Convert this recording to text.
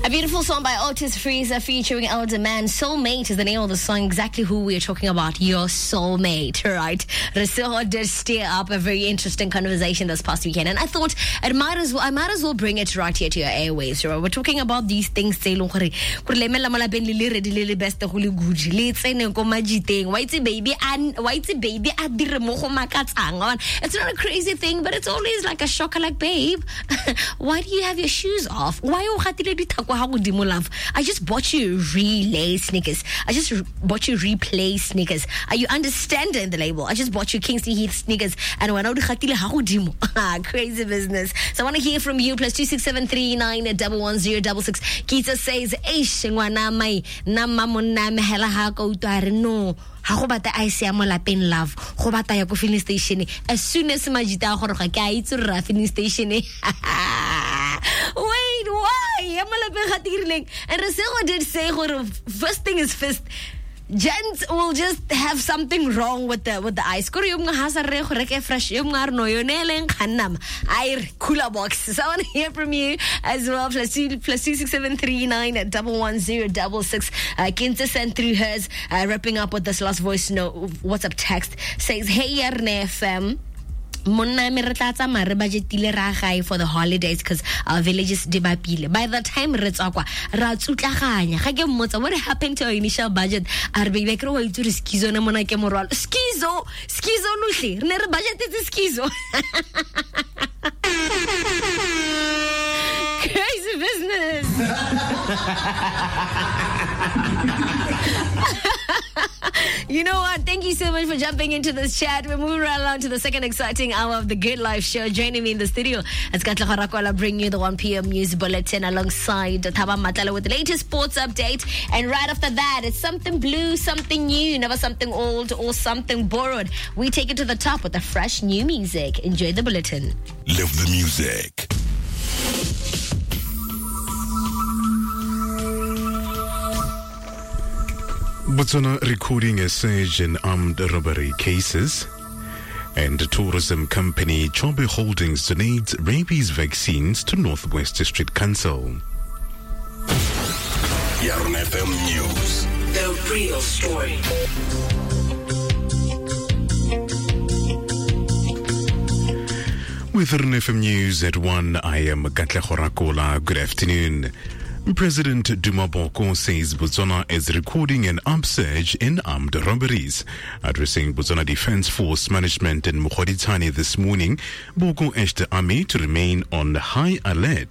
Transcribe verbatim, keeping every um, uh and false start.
beautiful song by Otis Frieza featuring Elder Man. Soulmate is the name of the song. Exactly who we are talking about. Your soulmate, right? Rasil did stir up a very interesting conversation this past weekend, and I thought it might as well, I might as well bring it right here to your airwaves. Right? We're talking about these things. Baby, baby, it's not a crazy thing, but it's always like a shocker. Like, babe, why do you have your shoes off? Why? I just bought you relay sneakers. I just bought you replay sneakers. Are you understanding the label? I just bought you Kingsley Heath sneakers, and when I crazy business. So I want to hear from you. Plus two six seven three nine double one zero double six. Kita says, "Eish, ngwana mai na mamona mehela ha ko utare no." Ha go bata a se ya mo lapeng love go bata ya ko filling station as soon as majita go roga ke a itse ra filling station. Wait, why ya mo lapeng ga tirileng? And Resego did say gore first thing is first, gents will just have something wrong with the with the ice. Kore yung nga hasa re go reke fresh yung nga no yo neleng khanam ai cooler box. So I want to hear from you as well. Plus two plus two six seven three nine double one zero double six. Uh, Kinta sent through hers, uh, wrapping up with this last voice note. WhatsApp text says, "Hey Yarne F M. Monna me re tla tsamaya re budgetile ra gae for the holidays because our villages dibapile. By the time re tswa kwa ra tsutlaganya ga ke mmotsa what happened to our initial budget. Are be ke re wa itse re skizo na mona ke morwalo skizo skizo luhle re ne re budgetetse skizo." Crazy business. You know what? Thank you so much for jumping into this chat. We're moving right along to the second exciting hour of the Good Life Show. Joining me in the studio, it's Katla Kharakwala bringing you the one p.m. news bulletin alongside Thaba Matala with the latest sports update. And right after that, it's something blue, something new, never something old or something borrowed. We take it to the top with the fresh new music. Enjoy the bulletin. Live the music. Botswana recording a surge in armed robbery cases, and tourism company Chobe Holdings donates rabies vaccines to Northwest District Council. Yarn F M News. The real story. With Yarn F M News at one, I am Katle Khorakola. Good afternoon. President Duma Boko says Botswana is recording an upsurge in armed robberies. Addressing Botswana Defence Force Management in Mokhoditsane this morning, Boko urged the army to remain on high alert